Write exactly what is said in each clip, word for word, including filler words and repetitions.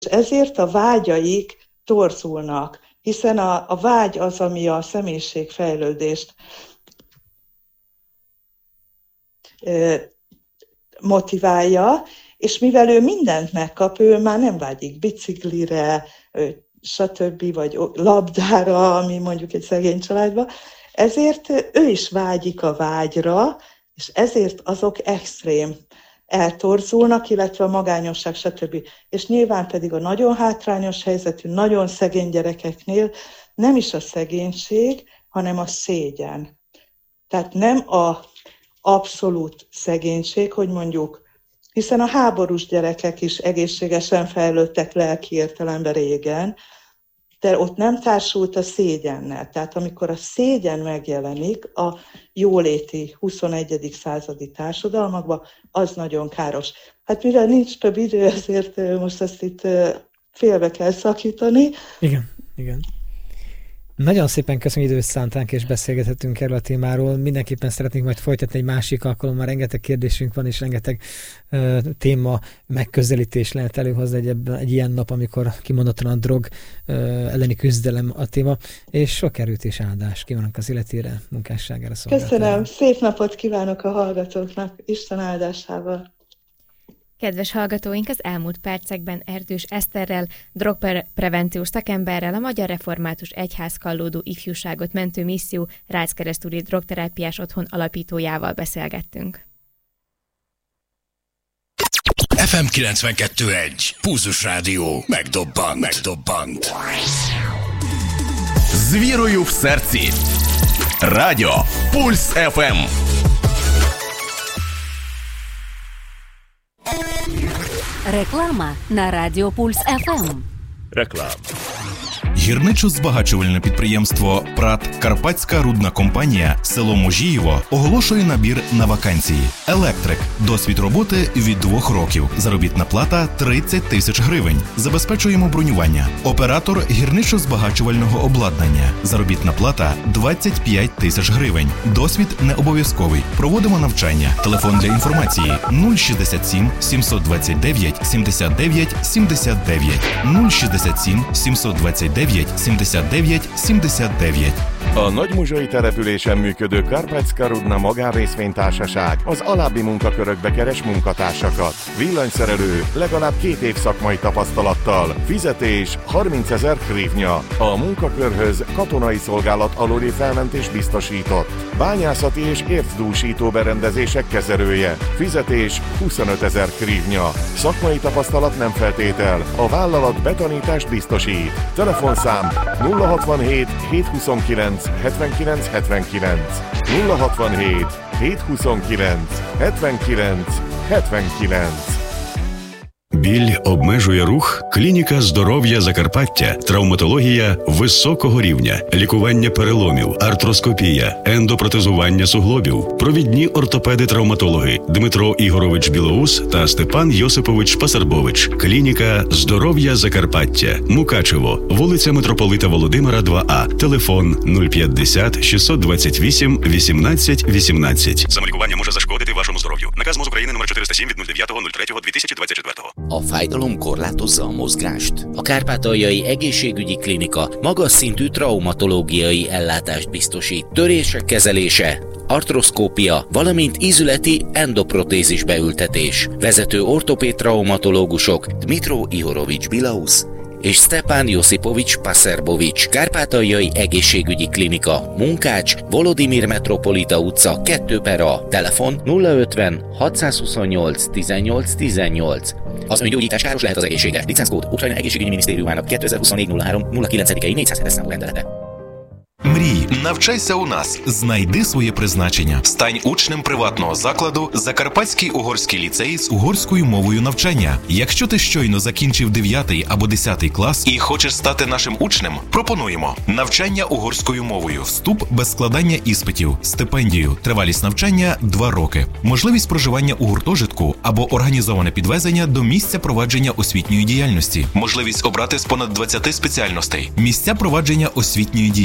ezért a vágyaik torzulnak, hiszen a, a vágy az, ami a személyiségfejlődést motiválja, és mivel ő mindent megkap, ő már nem vágyik biciklire, stb., vagy labdára, ami mondjuk egy szegény családban, ezért ő is vágyik a vágyra, és ezért azok extrém eltorzulnak, illetve a magányosság, stb. És nyilván pedig a nagyon hátrányos helyzetű, nagyon szegény gyerekeknél nem is a szegénység, hanem a szégyen. Tehát nem a abszolút szegénység, hogy mondjuk, hiszen a háborús gyerekek is egészségesen fejlődtek lelki értelemben régen, de ott nem társult a szégyennel. Tehát amikor a szégyen megjelenik a jóléti huszonegyedik századi társadalmakban, az nagyon káros. Hát mivel nincs több idő, ezért most ezt itt félbe kell szakítani. Igen, igen. Nagyon szépen köszönjük, időt szántánk és beszélgethetünk erről a témáról. Mindenképpen szeretnénk majd folytatni egy másik alkalommal. Rengeteg kérdésünk van, és rengeteg uh, téma megközelítés lehet előhozni egy, egy ilyen nap, amikor kimondottan a drog uh, elleni küzdelem a téma, és sok erőt és áldást kívánok az életére, munkásságára, szolgálatára. Köszönöm, szép napot kívánok a hallgatóknak, Isten áldásával. Kedves hallgatóink, az elmúlt percekben Erdős Eszterrel, drogprevenciós szakemberrel, a Magyar Református Egyház Kallódó Ifjúságot Mentő Misszió Ráczkeresztúri Drogterápiás Otthon alapítójával beszélgettünk. ef em kilencvenkettő egy. Pulzus Rádió. Megdobbant. Megdobbant. З вірою в серці. Радіо Пульс еф ем. Реклама на Радіо Пульс еф ем. Реклама. Гірничо-збагачувальне підприємство «Прат Карпатська рудна компанія» село Можіїво оголошує набір на вакансії. Електрик. Досвід роботи від двох років. Заробітна плата тридцять тисяч гривень. Забезпечуємо бронювання. Оператор гірничо-збагачувального обладнання. Заробітна плата двадцять п'ять тисяч гривень. Досвід не обов'язковий. Проводимо навчання. Телефон для інформації нуль шістдесят сім сімсот двадцять дев'ять сімдесят дев'ять сімдесят дев'ять нуль шістдесят сім сімсот двадцять дев'ять százszázhetvenkilenc százszázhetvenkilenc százszázhetvenkilenc. A Nagymuzsai településen működő Karpatszka Rudna magánrészvénytársaság az alábbi munkakörökbe keres munkatársakat. Villanyszerelő, legalább két év szakmai tapasztalattal. Fizetés harmincezer hrivnya. A munkakörhöz katonai szolgálat aluli felmentés biztosított. Bányászati és ércdúsító berendezések kezelője. Fizetés huszonötezer hrivnya. Szakmai tapasztalat nem feltétel. A vállalat betanítást biztosít. Telefonszám nulla hatvanhét hétszázhuszonkilenc hetvenkilenc hetvenkilenc nulla hatvanhét hétszázhuszonkilenc hetvenkilenc hetvenkilenc. Біль обмежує рух. Клініка здоров'я Закарпаття. Травматологія високого рівня. Лікування переломів, артроскопія, ендопротезування суглобів. Провідні ортопеди-травматологи Дмитро Ігорович Білоус та Степан Йосипович Пасарбович. Клініка здоров'я Закарпаття. Мукачево. Вулиця Митрополита Володимира, два А. Телефон нуль п'ятдесят шістсот двадцять вісім вісімнадцять вісімнадцять. Самолікування може зашкодити вашому здоров'ю. Наказ МОЗ України номер чотириста сім від нуль дев'ять нуль три дві тисячі двадцять четвертого. A fájdalom korlátozza a mozgást? A Kárpátaljai Egészségügyi Klinika magas szintű traumatológiai ellátást biztosít. Törések kezelése, artroszkópia, valamint ízületi endoprotézis beültetés. Vezető ortopéd traumatológusok Dmitro Ihorovics Bilausz és Stepan Josipovics Paserbovics. Kárpátaljai Egészségügyi Klinika, Munkács, Volodimir Metropolita utca, kettő per A. Telefon nulla ötven hatszázhuszonnyolc tizennyolc tizennyolc. Az öngyógyítás káros lehet az egészségre. Licenszkód Ukrajna Egészségügyi Minisztériumának kétezer-huszonnégy nulla három nulla kilenc négyszázhetes számú rendelete. Мрій, навчайся у нас, знайди своє призначення. Стань учнем приватного закладу Закарпатський угорський ліцей з угорською мовою навчання. Якщо ти щойно закінчив дев'ятий або десятий клас і хочеш стати нашим учнем, пропонуємо навчання угорською мовою, вступ без складання іспитів, стипендію, тривалість навчання два роки, можливість проживання у гуртожитку або організоване підвезення до місця провадження освітньої діяльності, можливість обрати з понад двадцяти спеціальностей, місця провадження освітньої діяльності.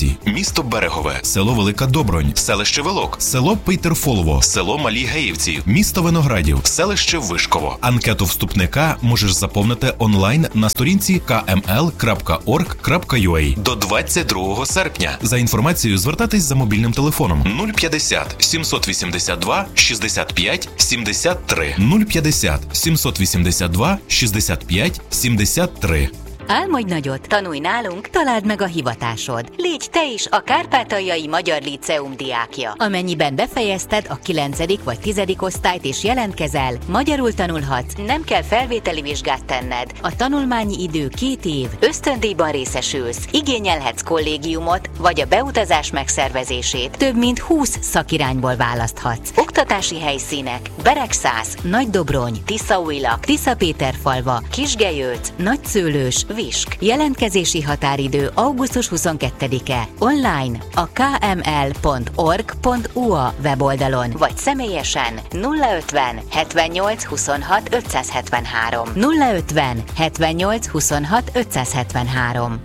Галузі, місто Берегове, село Велика Добронь, селище Велок, село Пейтерфолово, село Малі Геївці, місто Виноградів, селище Вишково. Анкету вступника можеш заповнити онлайн на сторінці ка ем ел крапка орг крапка ю а до двадцять другого серпня. За інформацією звертатись за мобільним телефоном нуль п'ятдесят сімсот вісімдесят два шістдесят п'ять сімдесят три нуль п'ятдесят сімсот вісімдесят два шістдесят п'ять сімдесят три. Álmodj nagyot, tanulj nálunk, találd meg a hivatásod. Légy te is a Kárpátaljai Magyar Líceum diákja. Amennyiben befejezted a kilencedik vagy tizedik osztályt és jelentkezel, magyarul tanulhatsz, nem kell felvételi vizsgát tenned. A tanulmányi idő két év, ösztöndíjban részesülsz, igényelhetsz kollégiumot vagy a beutazás megszervezését. Több mint húsz szakirányból választhatsz. Oktatási helyszínek: Beregszász, Nagydobrony, Tiszaújlak, Tiszapéterfalva, Kisgelyőc, Nagyszőlős, Visk. Jelentkezési határidő augusztus huszonkettedike. Online a ká em el pont org pont u á weboldalon, vagy személyesen nulla ötven hetvennyolc huszonhat ötszázhetvenhárom nulla ötven hetvennyolc huszonhat ötszázhetvenhárom.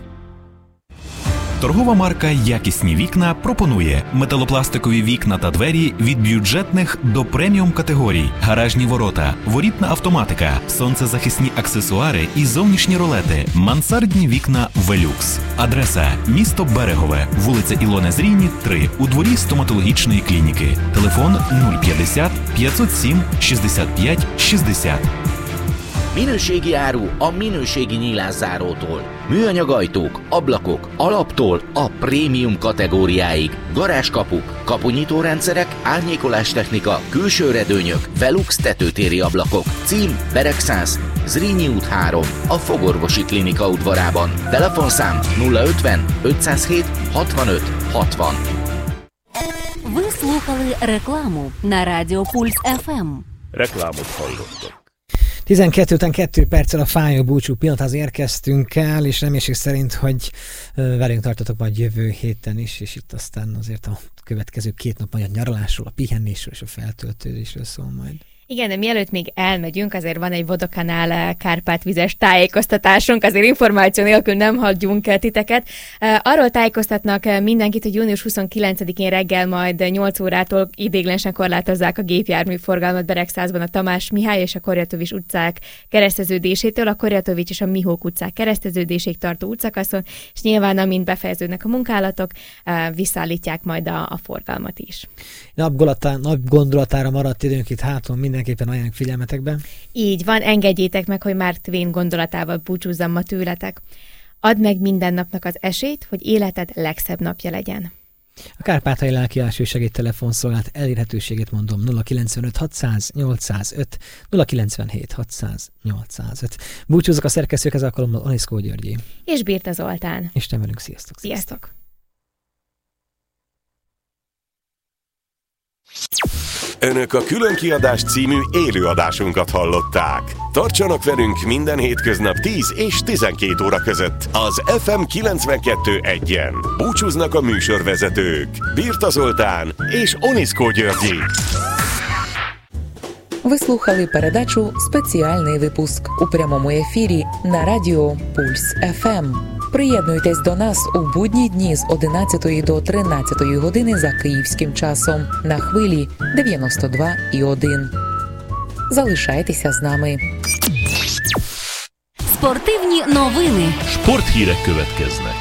Торгова марка «Якісні вікна» пропонує металопластикові вікна та двері від бюджетних до преміум категорій, гаражні ворота, ворітна автоматика, сонцезахисні аксесуари і зовнішні ролети, мансардні вікна «Велюкс». Адреса – місто Берегове, вулиця Ілони Зрійні, три, у дворі стоматологічної клініки. Телефон нуль п'ятдесят п'ятсот сім шістдесят п'ять шістдесят. Minőségi áru a minőségi nyílászárótól. Műanyag ajtók, ablakok, alaptól a prémium kategóriáig. Garázskapuk, kapunyítórendszerek, árnyékolás technika, külső redőnyök, Velux tetőtéri ablakok. Cím: Beregszász, Zrínyi út három, a Fogorvosi Klinika udvarában. Telefonszám nulla ötven ötszázhét hatvanöt hatvan. Ви слухали рекламу на Радіо Пульс еф ем. Reklámot hallottak. tizenkét után kettő perccel a fájó búcsú pillanathoz érkeztünk el, és reménység szerint, hogy velünk tartotok majd jövő héten is, és itt aztán azért a következő két nap majd a nyaralásról, a pihenésről és a feltöltődésről szól majd. Igen, de mielőtt még elmegyünk, azért van egy Vodokanál kárpátvizes tájékoztatásunk, azért információ nélkül nem hagyjunk titeket. Arról tájékoztatnak mindenkit, hogy június huszonkilencedikén reggel majd nyolc órától idéglenesen korlátozzák a gépjárműforgalmat Beregszászban a Tamás Mihály és a Korjatovics utcák kereszteződésétől a Korjatovics és a Mihók utcák kereszteződésig tartó útszakaszon, és nyilván amint befejeződnek a munkálatok, visszaállítják majd a, a forgalmat is. Nap gondolatára maradt időnk itt háton, mindenképpen ajánljuk figyelmetekben. Így van, engedjétek meg, hogy Mark Twain gondolatával búcsúzzam ma tőletek. Add meg minden napnak az esélyt, hogy életed legszebb napja legyen. A Kárpátaljai Lelkiállású Segéd telefonszolgálat elérhetőségét mondom nulla kilencvenöt hatszáz nyolcszázöt nulla kilencvenhét hatszáz nyolcszázöt. Búcsúzok a szerkesztőkhez alkalommal Oniszkó Györgyi. És Birta Zoltán. Isten velünk, sziasztok! Sziasztok! Önök a Különkiadás című élőadásunkat hallották. Tartsanak velünk minden hétköznap tíz és tizenkét óra között az ef em kilencvenkettő egyen. Búcsúznak a műsorvezetők Birta Zoltán és Oniszkó Györgyi. Ви слухали передачу «Спеціальний випуск» у прямому ефірі на Радіо Пульс еф ем. Приєднуйтесь до нас у будні дні з одинадцятої до тринадцятої години за київським часом на хвилі дев'яносто два і один. Залишайтеся з нами. Спортивні новини. Sporthírek következnek.